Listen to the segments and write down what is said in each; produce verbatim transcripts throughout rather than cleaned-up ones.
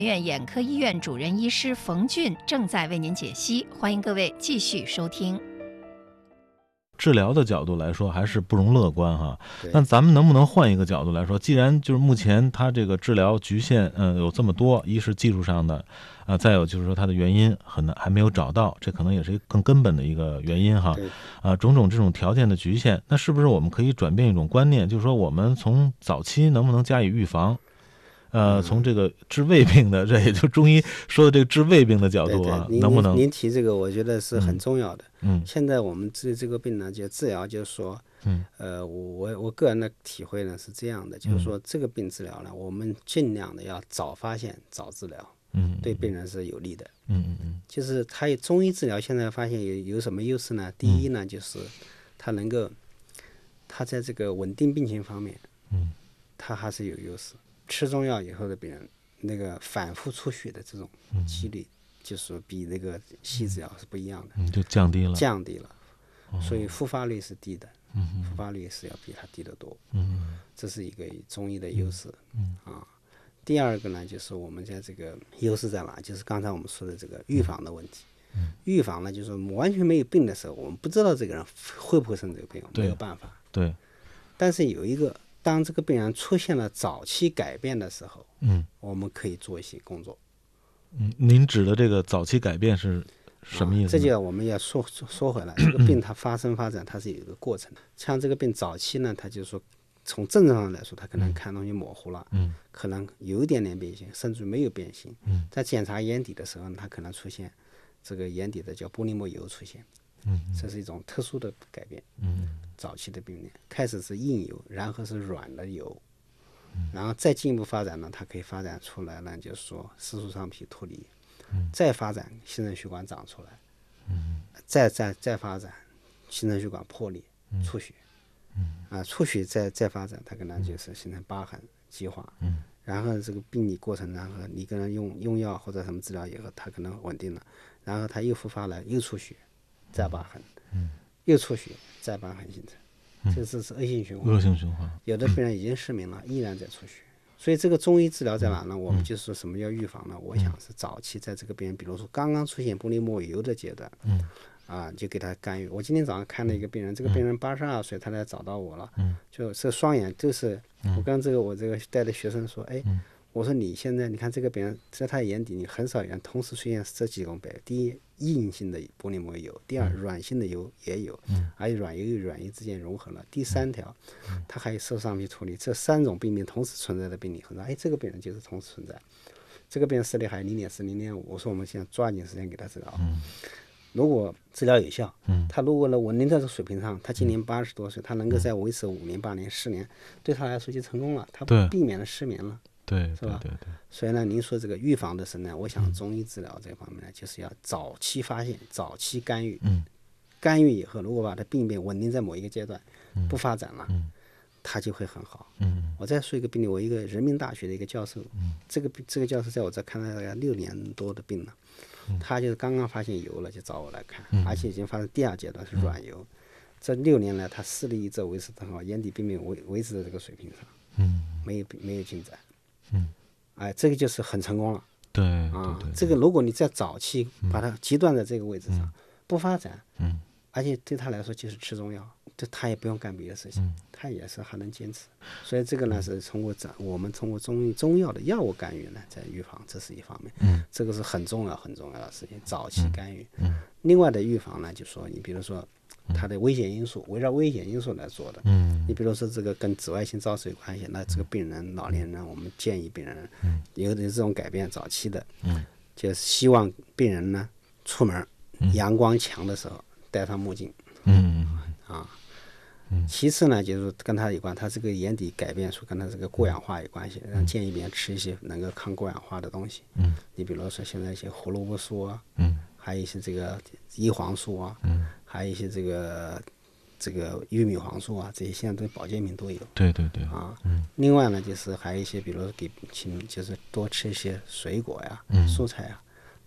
院眼科医院主任医师冯俊正在为您解析，欢迎各位继续收听。 治疗的角度来说还是不容乐观哈，那咱们能不能换一个角度来说，既然就是目前它这个治疗局限嗯、呃、有这么多，一是技术上的啊、呃，再有就是说它的原因很难还没有找到，这可能也是更根本的一个原因哈啊、呃，种种这种条件的局限，那是不是我们可以转变一种观念，就是说我们从早期能不能加以预防？呃，从这个治胃病的，这也就中医说的这个治胃病的角度啊， 对对， 能不能？ 您提这个，我觉得是很重要的。 嗯， 现在我们治这个病呢，就治疗，就是说， 嗯， 呃，我我个人的体会呢是这样的，就是说这个病治疗呢，我们尽量的要早发现、早治疗， 嗯， 对病人是有利的。 嗯嗯嗯， 就是它中医治疗现在发现有有什么优势呢？第一呢，就是它能够，它在这个稳定病情方面， 嗯， 它还是有优势。吃中药以后的病人，那个反复出血的这种几率，就是比那个西医治疗是不一样的， 嗯，就降低了， 降低了，所以复发率是低的，嗯，复发率是要比它低得多， 嗯， 这是一个中医的优势，嗯啊。第二个呢，就是我们在这个优势在哪？就是刚才我们说的这个预防的问题。嗯，预防呢，就是完全没有病的时候，我们不知道这个人会不会生这个病，没有办法。 对。 但是有一个。当这个病人出现了早期改变的时候， 嗯， 我们可以做一些工作。 嗯，您指的这个早期改变是什么意思、啊？ 这就我们要说说回来，这个病它发生发展它是有一个过程的。像这个病早期呢，它就是说从症状上来说，它可能看东西模糊了， 嗯， 可能有一点点变形，甚至没有变形。 嗯， 在检查眼底的时候呢，它可能出现这个眼底的叫玻璃膜疣出现。 嗯， 这是一种特殊的改变。 嗯， 早期的病变开始是硬疣，然后是软的疣，然后再进一步发展呢，它可以发展出来呢，就是说色素上皮脱离，再发展新陈血管长出来，嗯，再再再发展新陈血管破裂出血，嗯，啊出血再再发展，它可能就是形成疤痕激化，嗯，然后这个病理过程，然后你跟人用用药或者什么治疗以后，它可能稳定了，然后它又复发了，又出血。再疤痕，嗯，又出血，再疤痕形成，这是是恶性循环。 恶性循环。 有的病人已经失明了，依然在出血。所以这个中医治疗在哪呢？我们就是说什么叫预防呢？我想是早期在这个病人，比如说刚刚出现玻璃膜疣的阶段，嗯，啊，就给他干预。我今天早上看了一个病人，这个病人八十二岁，他来找到我了，嗯，就是双眼都是，我跟这个我这个带的学生说，哎。我说你现在你看这个病人在他眼底，你很少有人同时出现这几种病。第一，硬性的玻璃膜疣；第二，软性的疣也有，而且软疣与软疣之间融合了。第三条，它还有色素上皮脱离，这三种病变同时存在的病理很少。哎，这个病人就是同时存在。这个病人视力还有零点四、零点五，我说我们现在抓紧时间给他治疗。如果治疗有效，他如果呢稳定在这水平上，他今年八十多岁，他能够再维持五年、八年、十年，对他来说就成功了，他避免了失眠了。 对， 是吧？ 对对对。 所以呢，您说这个预防的时候呢，我想中医治疗这方面呢，就是要早期发现、早期干预。 嗯。 干预以后，如果把它病变稳定在某一个阶段，不发展了， 嗯， 它就会很好。 嗯。 我再说一个病例，我一个人民大学的一个教授，嗯，这个这个教授在我这看了六年多的病了，嗯，他就是刚刚发现疣了，就找我来看，嗯，而且已经发生第二阶段是软疣。嗯，这六年来，他视力一直维持得很好，眼底病变维维持在这个水平上， 嗯， 没有没有进展。 嗯， 哎，这个就是很成功了。 对啊， 对对对， 这个如果你在早期把它极端在这个位置上，嗯，不发展， 嗯， 而且对他来说就是吃中药，对他也不用干别的事情，嗯，他也是还能坚持。所以这个呢是通过我们通过中中药的药物干预呢在预防，这是一方面， 嗯，这个是很重要很重要的事情，早期干预。嗯，另外的预防呢，就说你比如说。它的危险因素，围绕危险因素来做的。嗯，你比如说这个跟紫外线照射有关系，那这个病人、老年人，我们建议病人，嗯，有的这种改变早期的，嗯，就是希望病人呢出门阳光强的时候戴上墨镜。嗯啊，嗯，其次呢就是跟他有关，他这个眼底改变出跟他这个过氧化有关系，让建议病人吃一些能够抗过氧化的东西。嗯，你比如说现在一些胡萝卜素啊，嗯，还有一些这个叶黄素啊，嗯。还有一些这个这个玉米黄素啊，这些现在都保健品都有。 对对对啊，嗯。另外呢，就是还有一些，比如说给请就是多吃一些水果呀、嗯、蔬菜啊，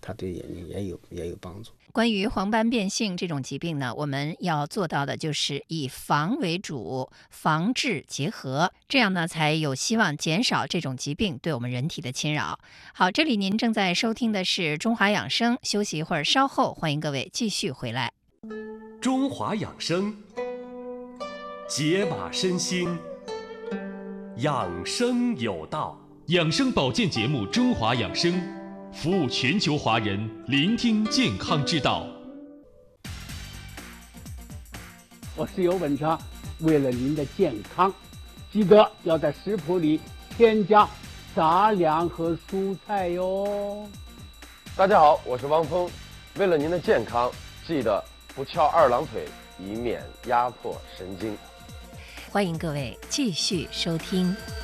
它对眼睛也有也有帮助。 关于黄斑变性这种疾病呢，我们要做到的就是以防为主，防治结合，这样呢才有希望减少这种疾病对我们人体的侵扰。好，这里您正在收听的是中华养生，休息一会儿，稍后欢迎各位继续回来。 中华养生，解码身心，养生有道。养生保健节目《中华养生》，服务全球华人，聆听健康之道。 我是尤文昌，为了您的健康，记得要在食谱里添加杂粮和蔬菜哟。 大家好，我是汪峰，为了您的健康，记得不翘二郎腿，以免压迫神经。 欢迎各位继续收听。